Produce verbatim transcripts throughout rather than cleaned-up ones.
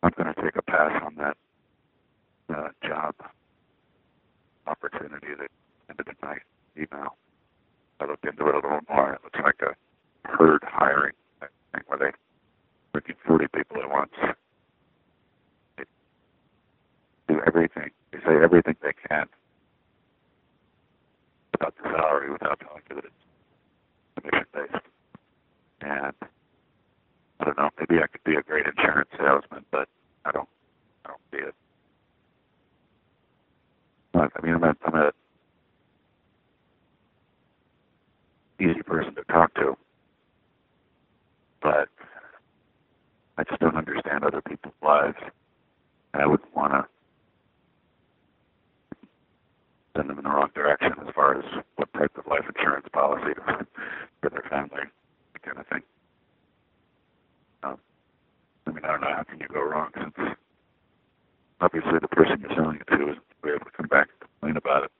I'm going to take a pass on that uh, job opportunity that ended in my email. I looked into it a little more. It looks like a herd hiring thing where they bring in forty people at once. They do everything. They say everything they can about the salary without telling you that it's commission-based. And I don't know, maybe I could be a great insurance salesman, but I don't, I don't see it. But, I mean, I'm a, I'm a easy person to talk to, but I just don't understand other people's lives, and I wouldn't want to send them in the wrong direction as far as what type of life insurance policy for their family, that kind of thing. Um, I mean, I don't know, how can you go wrong, since obviously the person you're selling it to isn't be able to come back and complain about it.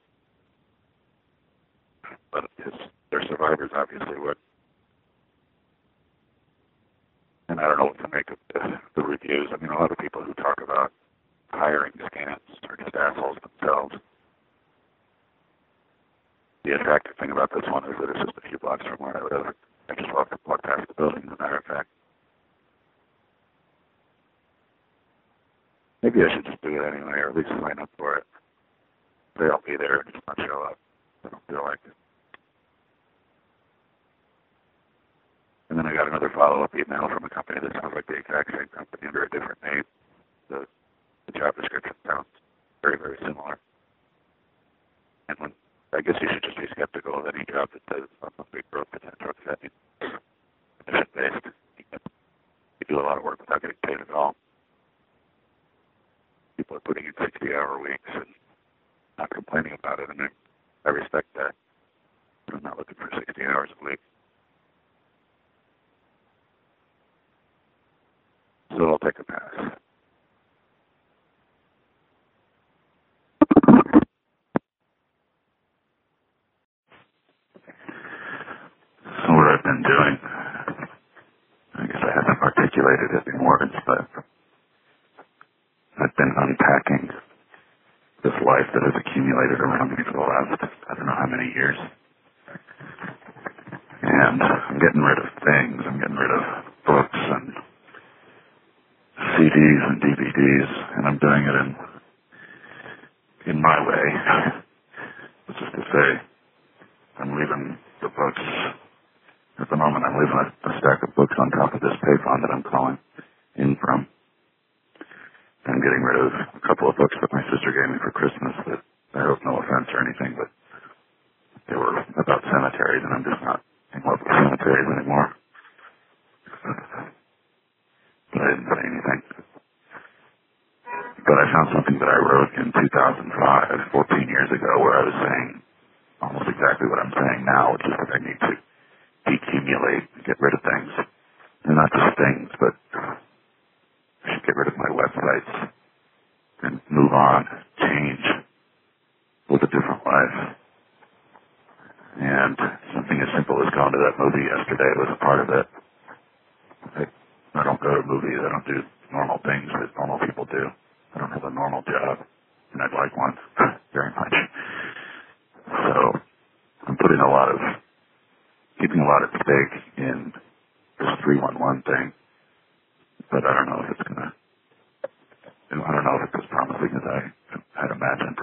But his, their survivors obviously would. And I don't know what to make of the, the reviews. I mean, a lot of people who talk about hiring scams are just assholes themselves. The attractive thing about this one is that it's just a few blocks from where I live. I just walk, walk past the building, as a matter of fact. Maybe I should just do it anyway, or at least sign up for it. Maybe I'll be there and just not show up. I don't feel like it. And then I got another follow-up email from a company that sounds like the exact same company under a different name. The, the job description sounds very, very similar. And when I guess you should just be skeptical of any job that says some big growth potential, because that means commission-based. You do a lot of work without getting paid at all. People are putting in sixty-hour weeks and not complaining about it, and I, I respect that. I'm not looking for sixty hours a week. So I'll take a pass. So what I've been doing, I guess I haven't articulated it in words, but I've been unpacking this life that has accumulated around me for the last, I don't know how many years. And I'm getting rid of things. I'm getting rid of books and C Ds and D V Ds, and I'm doing it in in my way, which is to say, I'm leaving the books. At the moment, I'm leaving a, a stack of books on top of this payphone that I'm calling in from. I'm getting rid of a couple of books that my sister gave me for Christmas that, I hope no offense or anything, but they were about cemeteries, and I'm just not in love with cemeteries anymore. But I didn't say anything. But I found something that I wrote in two thousand five, fourteen years ago, where I was saying almost exactly what I'm saying now, which is that I need to decumulate, get rid of things. And not just things, but I should get rid of my websites and move on, change, live a different life. And something as simple as going to that movie yesterday was a part of it. I, I don't go to movies. I don't do normal things that normal people do. I don't have a normal job, and I'd like one very much. So I'm putting a lot of, keeping a lot at stake in this three one one thing, but I don't know if it's going to, I don't know if it's as promising as I had imagined.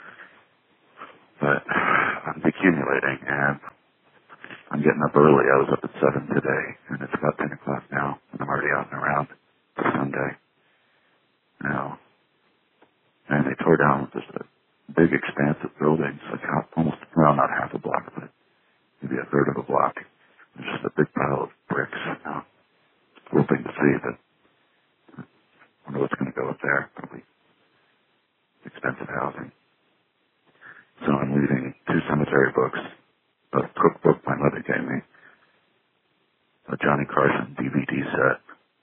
But I'm accumulating, and I'm getting up early. I was up at seven today, and it's about ten o'clock now, and I'm already out and around. It's Sunday now. And they tore down just a big expanse of buildings, like half, almost, well, not half a block, but maybe a third of a block. It's just a big pile of bricks. Now, it's a cool thing to see, but I wonder what's going to go up there. Probably expensive housing. So I'm leaving two cemetery books, a cookbook my mother gave me, a Johnny Carson D V D set,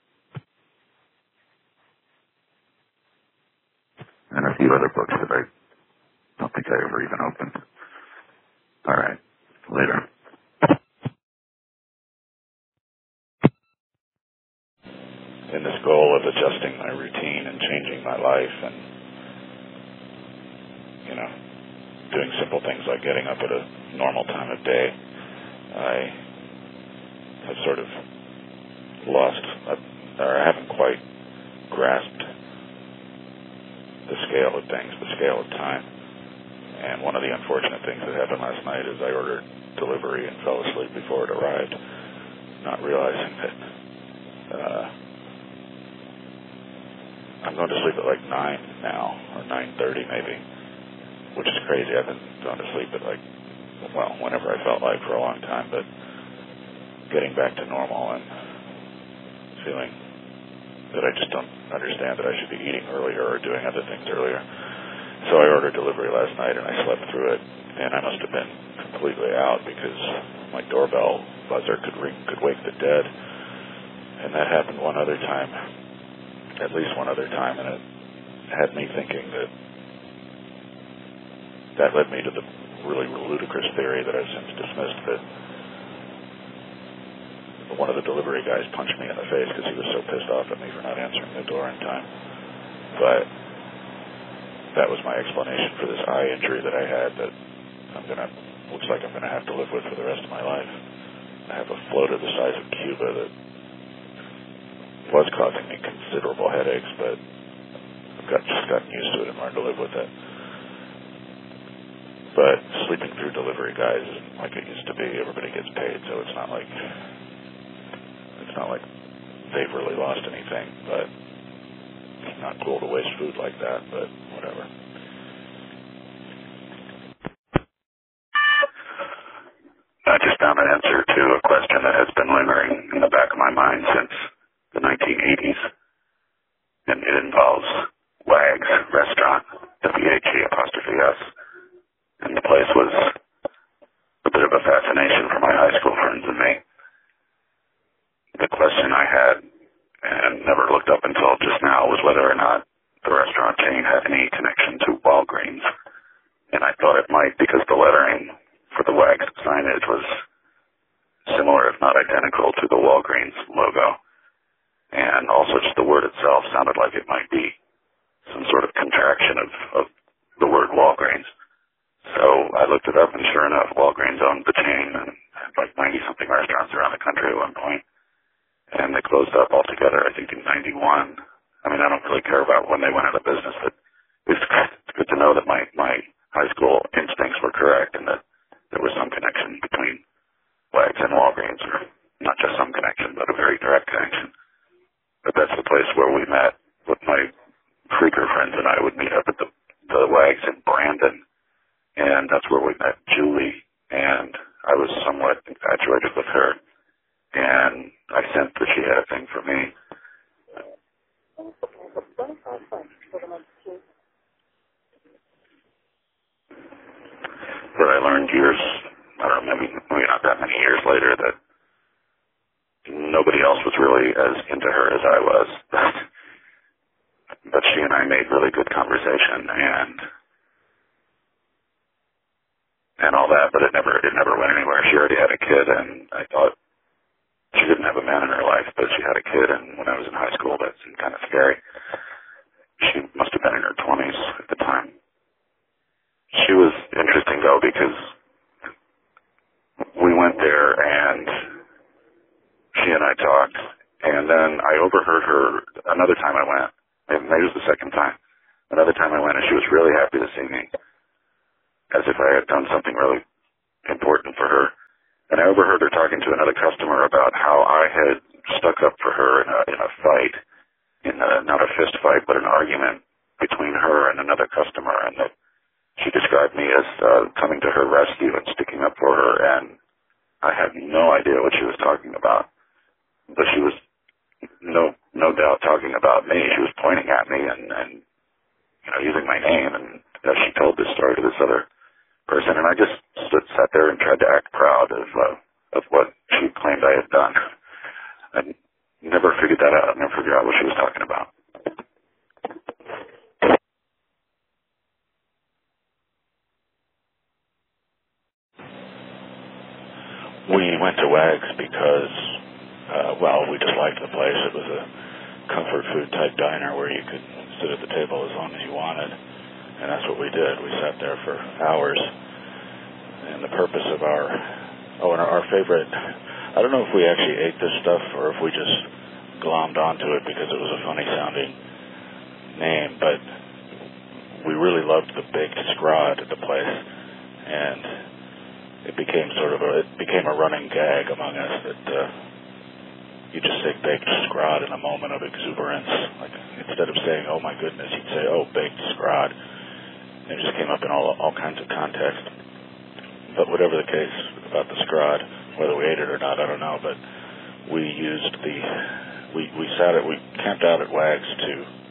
and a few other books that I don't think I ever even opened. All right, later. And this goal of adjusting my routine and changing my life and, you know, doing simple things like getting up at a normal time of day, I have sort of lost, or I haven't quite grasped the scale of things, the scale of time. And one of the unfortunate things that happened last night is I ordered delivery and fell asleep before it arrived, not realizing that uh, I'm going to sleep at like nine now, or nine thirty maybe, which is crazy. I've been going to sleep at like, well, whenever I felt like for a long time, but getting back to normal and feeling that I just don't understand that I should be eating earlier or doing other things earlier. So I ordered delivery last night and I slept through it, and I must have been completely out because my doorbell buzzer could ring, could wake the dead, and that happened one other time, at least one other time, and it had me thinking that that led me to the really ludicrous theory that I've since dismissed, that one of the delivery guys punched me in the face because he was so pissed off at me for not answering the door in time. But that was my explanation for this eye injury that I had that I'm gonna, looks like I'm gonna have to live with for the rest of my life. I have a floater the size of Cuba that was causing me considerable headaches, but I've got, just gotten used to it and learned to live with it. But sleeping through delivery guys isn't like it used to be. Everybody gets paid, so it's not like it's not like they've really lost anything. But it's not cool to waste food like that. But whatever. I just found an answer to a question that has been lingering in the back of my mind since the nineteen eighties, and it involves Wags Restaurant, W H E apostrophe S. And the place was a bit of a fascination for my high school friends and me. The question I had, and never looked up until just now, was whether or not the restaurant chain had any connection to Walgreens. And I thought it might because the lettering for the Wags signage was similar, if not identical, to the Walgreens logo. And also just the word itself sounded like it might be some sort of contraction of, of the word Walgreens. So I looked it up, and sure enough, Walgreens owned the chain and had like ninety-something restaurants around the country at one point. And they closed up altogether, I think, in ninety-one. I mean, I don't really care about when they went out of business, but it's, it's good to know that my, my high school instincts were correct and that there was some connection between Wags and Walgreens, or not just some connection, but a very direct connection. But that's the place where we met with my freaker friends, and I would meet up at the, the Wags in Brandon. And that's where we met Julie, and I was somewhat infatuated with her, and I sensed that she had a thing for me. But I learned years, I don't know, maybe, maybe not that many years later, that nobody else was really as into her as I was. But she and I made really good conversation, and and all that, but it never it never went anywhere. She already had a kid, and I thought she didn't have a man in her life, but she had a kid, and when I was in high school, that seemed kind of scary. She must have been in her twenties at the time. She was interesting, though, because we went there, and she and I talked, and then I overheard her another time I went, and maybe it was the second time. Another time I went, and she was really happy to see me, as if I had done something really important for her. And I overheard her talking to another customer about how I had stuck up for her in a, in a fight, in a, not a fist fight, but an argument between her and another customer, and that she described me as uh, coming to her rescue and sticking up for her, and I had no idea what she was talking about. But she was no no doubt talking about me. She was pointing at me and, and you know, using my name, and as she told this story to this other person, and I just stood, sat there and tried to act proud of uh, of what she claimed I had done. I never figured that out. I never figured out what she was talking about. We went to Wags because, uh, well, we just liked the place. It was a comfort food type diner where you could sit at the table as long as you wanted. And that's what we did. We sat there for hours. And the purpose of our, oh, and our favorite, I don't know if we actually ate this stuff or if we just glommed onto it because it was a funny sounding name, but we really loved the baked scrod at the place. And it became sort of a, it became a running gag among us that uh, you just say baked scrod in a moment of exuberance. Like instead of saying, oh my goodness, you'd say, oh, baked scrod. It just came up in all all kinds of context. But whatever the case about the scrod, whether we ate it or not, I don't know. But we used the, we, we sat at, we camped out at Wags to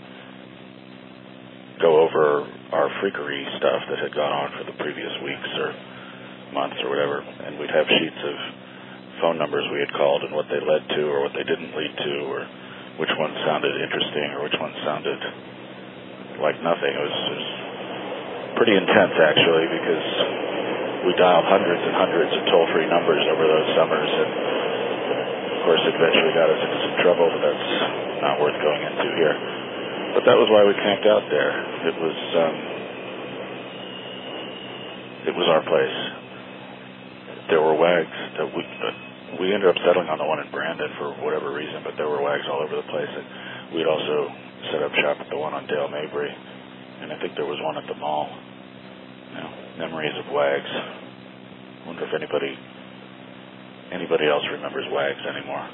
go over our freakery stuff that had gone on for the previous weeks or months or whatever. And we'd have sheets of phone numbers we had called and what they led to or what they didn't lead to or which one sounded interesting or which one sounded like nothing. It was, it was pretty intense, actually, because we dialed hundreds and hundreds of toll-free numbers over those summers, and of course it eventually got us into some trouble, but that's not worth going into here. But that was why we camped out there. It was um, it was our place. There were Wags that we uh, we ended up settling on the one in Brandon for whatever reason, but there were Wags all over the place. And we'd also set up shop at the one on Dale Mabry, and I think there was one at the mall. You know, memories of Wags. I wonder if anybody anybody else remembers Wags anymore.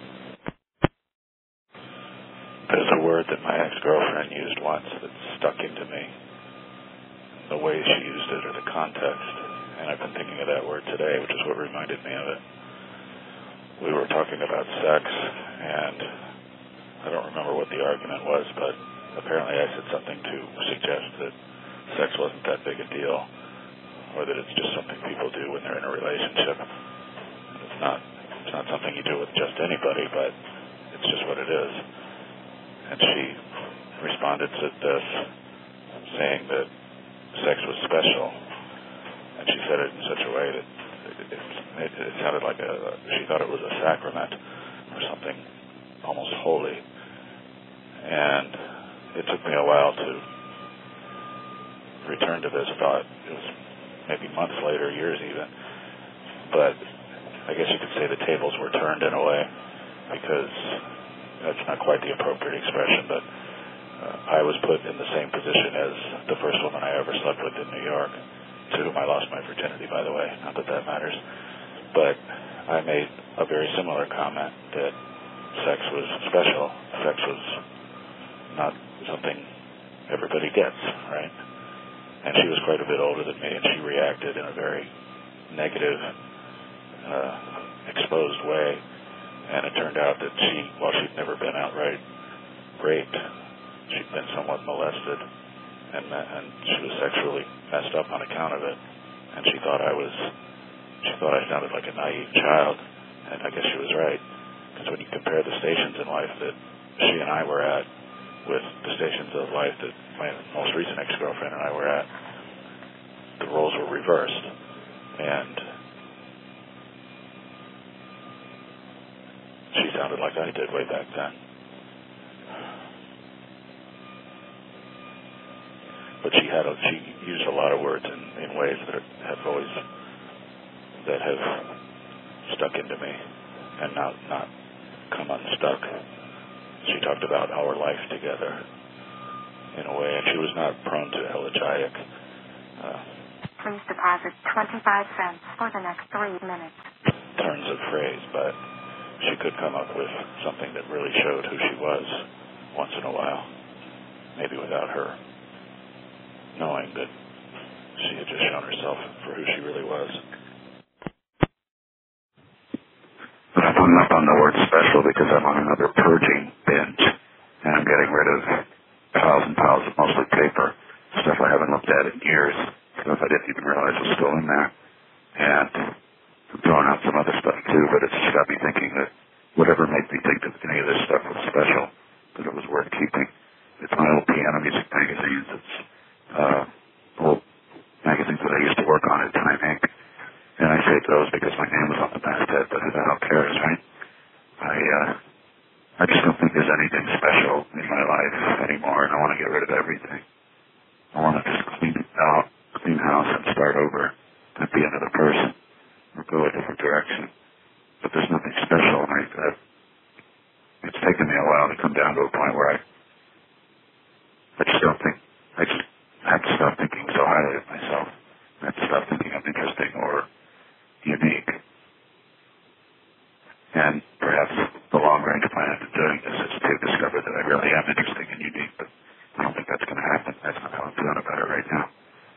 There's a word that my ex-girlfriend used once that stuck into me. The way she used it or the context. And I've been thinking of that word today, which is what reminded me of it. We were talking about sex, and I don't remember what the argument was, but apparently I said something to suggest that sex wasn't that big a deal, or that it's just something people do when they're in a relationship. It's not, it's not something you do with just anybody, but it's just what it is. And she responded to this saying that sex was special, and she said it in such a way that it, it, it sounded like a, she thought it was a sacrament or something almost holy. And it took me a while to return to this thought. It was maybe months later, years even. But I guess you could say the tables were turned in a way, because that's not quite the appropriate expression, but uh, I was put in the same position as the first woman I ever slept with in New York, to whom I lost my virginity, by the way. Not that that matters. But I made a very similar comment that sex was special. Sex was not something everybody gets, right? And she was quite a bit older than me, and she reacted in a very negative, uh, exposed way. And it turned out that she, while she'd never been outright raped, she'd been somewhat molested, and, and she was sexually messed up on account of it. And she thought I was, she thought I sounded like a naive child, and I guess she was right. Because when you compare the stations in life that she and I were at with the stations of life that my most recent ex-girlfriend and I were at, the roles were reversed. And she sounded like I did way back then. But she had a, she used a lot of words in, in ways that have always, that have stuck into me and not, not come unstuck. She talked about our life together in a way, and she was not prone to elegiac. Uh, Please deposit twenty-five cents for the next three minutes. Turns of phrase, but she could come up with something that really showed who she was once in a while, maybe without her knowing that she had just shown herself for who she really was. But I'm hung up on the word special because I'm on another purging binge, and I'm getting rid of piles and piles of mostly paper, stuff I haven't looked at in years, stuff I didn't even realize was still in there. And I'm throwing out some other stuff too, but it's just got me thinking that whatever made me think that any of this stuff was special, that it was worth keeping. It's my old piano music magazines. It's uh, old magazines that I used to work on at Time Incorporated. And I saved those because my name was on the masthead, but who the hell cares, right? I uh, I just don't think there's anything special in my life anymore, and I want to get rid of everything. I want to just clean out, clean house, and start over, and be another person, or go a different direction. But there's nothing special, and I, I, it's taken me a while to come down to a point where I, I just don't think, I just have to stop thinking so highly of myself. I have to stop thinking I'm interesting or unique. And perhaps the long-range plan of doing this is to discover that I really am interesting and unique, but I don't think that's going to happen. That's not how I'm feeling about it right now.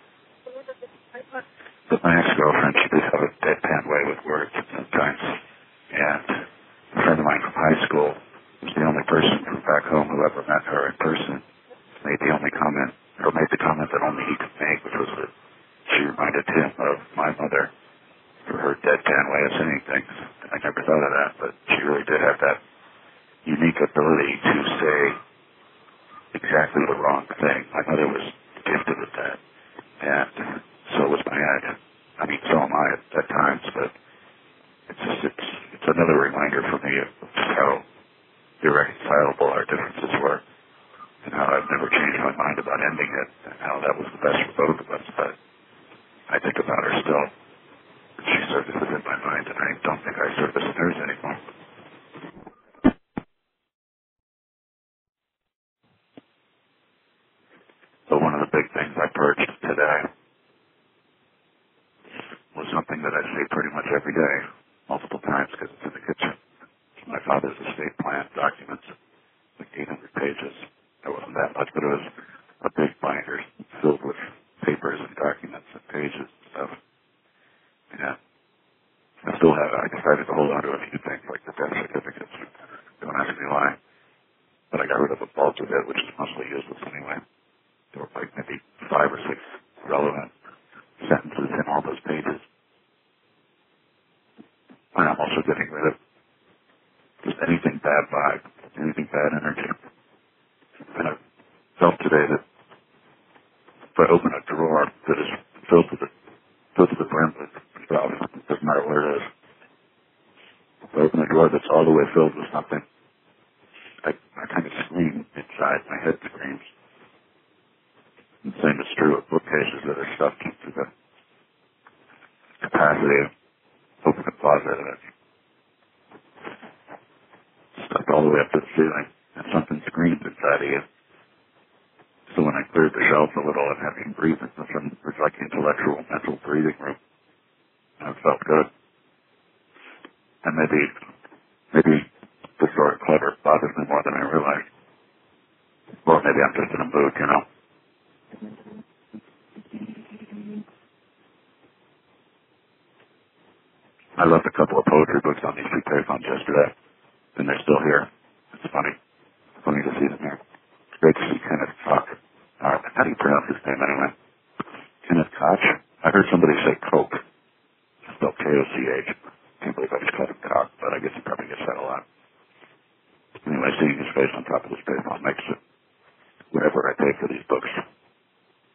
But my ex-girlfriend, she did have a deadpan way with words sometimes. And a friend of mine from high school was the only person from back home who ever met her in person. Made the only comment, or made the comment that only he could make, which was that she reminded him of my mother for her deadpan way of saying things. I never thought of that, but she really did have that unique ability to say exactly the wrong thing. My mother was gifted with that, and so was my aunt. I mean, so am I at, at times, but it's just, it's, it's another reminder for me of how irreconcilable our differences were, and how I've never changed my mind about ending it, and how that was the best for both of us. But I think about her still. She surfaces in my mind, and I don't think I surface in hers anymore. So one of the big things I purged today was something that I say pretty much every day, multiple times, because it's in the kitchen. It's my father's estate plan documents, like eight hundred pages. It wasn't that much, but it was a big binder filled with papers and documents and pages and stuff. Yeah. I still have it. I decided to hold on to a few things, like the death certificates. Don't ask me why. But I got rid of a bulk of it, which is mostly useless anyway. There were like maybe five or six relevant sentences in all those pages. And I'm also getting rid of just anything bad vibe, anything bad energy. And I felt today that if I open a drawer that is filled to the, filled to the brim with stuff, it doesn't matter what it is. If I open a drawer that's all the way filled with something, I, I kind of scream inside. My head screams. The same is true of bookcases that are stuffed to the capacity of open a closet and it's stuffed all the way up to the ceiling, and something screams inside of you. So when I cleared the shelf a little and having breathing, it was like intellectual, mental breathing room. And it felt good. And maybe, maybe this sort of clutter bothers me more than I realized. Or maybe I'm just in a mood, you know. I left a couple of poetry books on these two payphones yesterday, and they're still here. It's funny. Funny to see them here. It's great to see Kenneth Koch. Uh, how do you pronounce his name anyway? Kenneth Koch? I heard somebody say Coke. It's spelled K O C H. Can't believe I just called him Koch, but I guess he probably gets that a lot. Anyway, seeing his face on top of this payphone makes it whatever I pay for these books